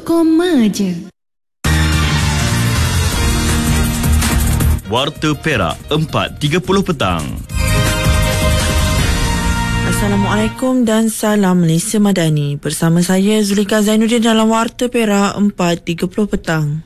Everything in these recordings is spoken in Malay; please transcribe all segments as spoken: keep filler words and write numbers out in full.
Cukup koma je. Warta Perak, empat tiga puluh petang. Assalamualaikum dan salam Malaysia Madani. Bersama saya Zulika Zainuddin dalam Warta Perak, empat tiga puluh petang.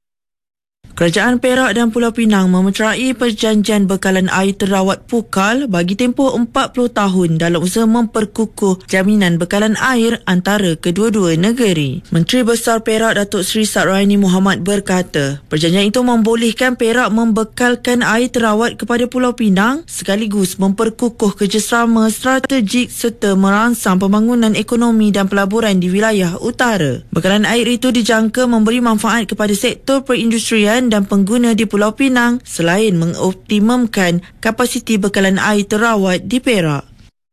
Kerajaan Perak dan Pulau Pinang memeterai perjanjian bekalan air terawat Pukal bagi tempoh empat puluh tahun dalam usaha memperkukuh jaminan bekalan air antara kedua-dua negeri. Menteri Besar Perak Datuk Seri Satraini Mohamad berkata, perjanjian itu membolehkan Perak membekalkan air terawat kepada Pulau Pinang sekaligus memperkukuh kerjasama strategik serta merangsang pembangunan ekonomi dan pelaburan di wilayah utara. Bekalan air itu dijangka memberi manfaat kepada sektor perindustrian dan pengguna di Pulau Pinang selain mengoptimumkan kapasiti bekalan air terawat di Perak.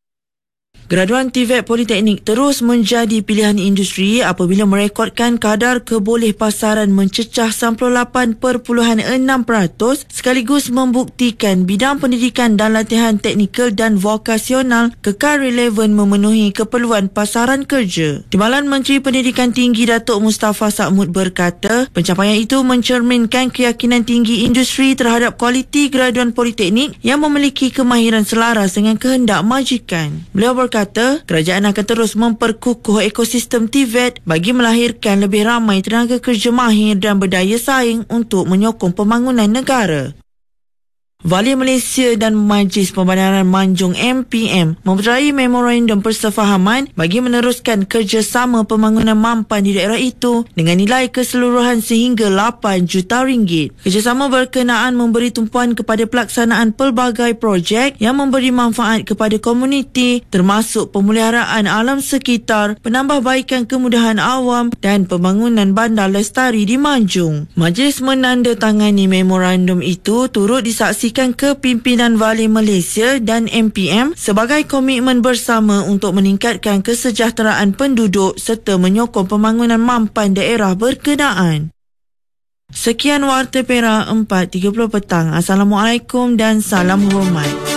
Graduan T V E T Politeknik terus menjadi pilihan industri apabila merekodkan kadar kebolehpasaran mencecah sembilan puluh lapan perpuluhan enam peratus sekaligus membuktikan bidang pendidikan dan latihan teknikal dan vokasional kekal relevan memenuhi keperluan pasaran kerja. Timbalan Menteri Pendidikan Tinggi Datuk Mustafa Sa'mud berkata, pencapaian itu mencerminkan keyakinan tinggi industri terhadap kualiti graduan politeknik yang memiliki kemahiran selaras dengan kehendak majikan. Beliau berkata, kata, kerajaan akan terus memperkukuh ekosistem T V E T bagi melahirkan lebih ramai tenaga kerja mahir dan berdaya saing untuk menyokong pembangunan negara. Wali Malaysia dan Majlis Pembandaran Manjung M P M memeterai memorandum persefahaman bagi meneruskan kerjasama pembangunan mampan di daerah itu dengan nilai keseluruhan sehingga lapan juta ringgit. Kerjasama berkenaan memberi tumpuan kepada pelaksanaan pelbagai projek yang memberi manfaat kepada komuniti termasuk pemeliharaan alam sekitar, penambahbaikan kemudahan awam dan pembangunan bandar lestari di Manjung. Majlis menandatangani memorandum itu turut disaksikan kepimpinan Wali Malaysia dan M P M sebagai komitmen bersama untuk meningkatkan kesejahteraan penduduk serta menyokong pembangunan mampan daerah berkenaan. Sekian Warta Perak empat tiga puluh petang. Assalamualaikum dan salam hormat.